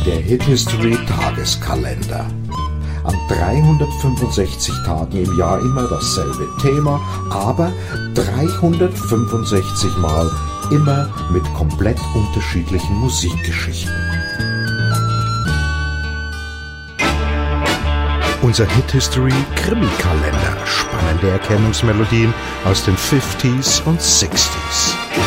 Der Hit History Tageskalender. An 365 Tagen im Jahr immer dasselbe Thema, aber 365 Mal immer mit komplett unterschiedlichen Musikgeschichten. Unser Hit History Krimi-Kalender. Spannende Erkennungsmelodien aus den 50s und 60s.